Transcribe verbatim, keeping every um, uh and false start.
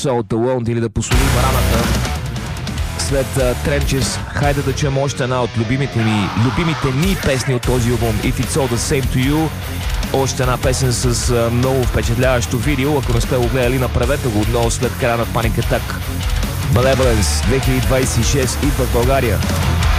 Soul the Wound, или да посолим раната. След uh, Trenches, хайде да чуем още една от любимите ми, любимите ни песни от този албум, If It's All The Same To You. Още една песен с uh, много впечатляващо видео. Ако не сте го гледали, направете го отново след края на Panic Attack. Malevolence две хиляди двадесет и шест идва в България.